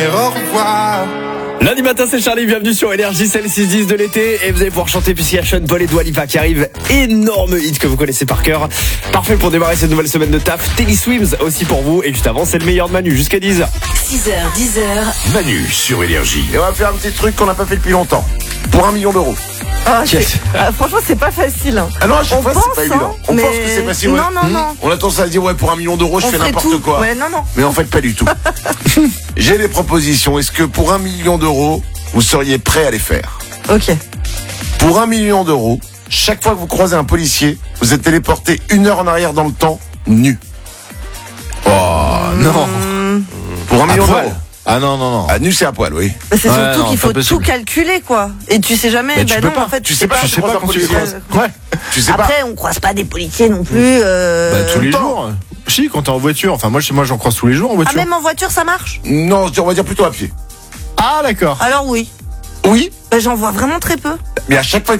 Au revoir. Lundi matin, c'est Charlie, bienvenue sur Énergie, c'est le 6-10 de l'été. Et vous allez pouvoir chanter puisqu'il y a Sean Paul et Dua Lipa qui arrivent. Énorme hit que vous connaissez par cœur. Parfait pour démarrer cette nouvelle semaine de taf. Teddy Swims aussi pour vous. Et juste avant, c'est le meilleur de Manu, jusqu'à 10h. 6h, 10h. Manu sur Énergie. Et on va faire un petit truc qu'on n'a pas fait depuis longtemps. Pour 1 million d'euros. Franchement, c'est pas facile. Hein. Ah non, à chaque On fois, pense, c'est pas évident. On mais- pense que c'est facile. Non, non, non. On a tendance à se dire, ouais, pour 1 million d'euros, je On fais ferait n'importe tout. quoi. Ouais, non, non. Mais en fait, pas du tout. J'ai des propositions. Est-ce que pour 1 million d'euros, vous seriez prêt à les faire? Ok. Pour 1 million d'euros, chaque fois que vous croisez un policier, vous êtes téléporté 1 heure en arrière dans le temps, nu. Non. Pour 1 million poil. d'euros. Ah non, non, non. Ah, nu, c'est à poil, oui. Bah, c'est Ouais, surtout non, qu'il pas faut possible. tout calculer, quoi. Et tu sais jamais. Mais tu peux non, pas. en fait, Tu sais pas, Tu sais pas quand tu les croises. Ouais. Tu sais pas. Après, on croise pas des policiers non plus. Tous les temps. jours. Si, quand t'es en voiture. Enfin, moi j'en croise tous les jours en Ah, voiture. même en voiture, ça marche? Non, on va dire plutôt à pied. Ah, d'accord. Alors oui. Oui, Bah, j'en vois vraiment très peu. mais à chaque fois